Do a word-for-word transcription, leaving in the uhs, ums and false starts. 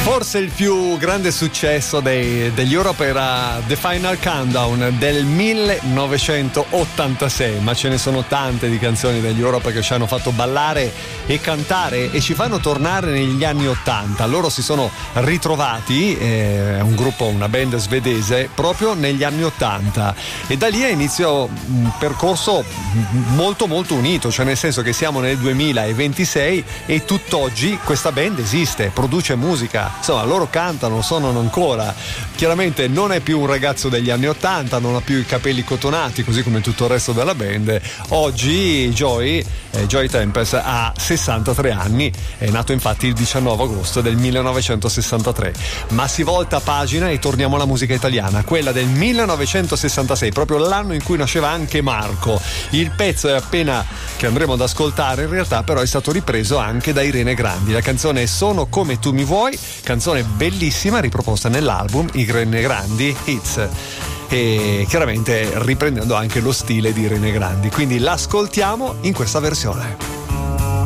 Forse il più grande successo dei, degli Europe era The Final Countdown del millenovecentottantasei, ma ce ne sono tante di canzoni degli Europe che ci hanno fatto ballare e cantare e ci fanno tornare negli anni ottanta. Loro si sono ritrovati, è un gruppo, una band svedese, proprio negli anni ottanta, e da lì inizio un percorso molto molto unito, cioè nel senso che siamo nel duemilaventisei e tutt'oggi questa band esiste, produce musica. Insomma, loro cantano, suonano ancora. Chiaramente non è più un ragazzo degli anni ottanta, non ha più i capelli cotonati così come tutto il resto della band. Oggi Joey, eh, Joey Tempest ha sessantatré anni, è nato infatti il diciannove agosto del millenovecentosessantatré. Ma si volta pagina e torniamo alla musica italiana, quella del millenovecentosessantasei, proprio l'anno in cui nasceva anche Marco. Il pezzo è appena che andremo ad ascoltare, in realtà però è stato ripreso anche da Irene Grandi. La canzone è Sono come tu mi vuoi, canzone bellissima riproposta nell'album Irene Grandi Hits, e chiaramente riprendendo anche lo stile di Irene Grandi, quindi l'ascoltiamo in questa versione.